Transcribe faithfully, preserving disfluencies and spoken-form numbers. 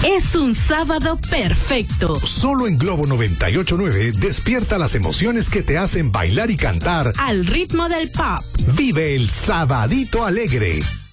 Es un sábado perfecto. Solo en Globo noventa y ocho punto nueve despierta las emociones que te hacen bailar y cantar al ritmo del pop. Vive el Sabadito Alegre.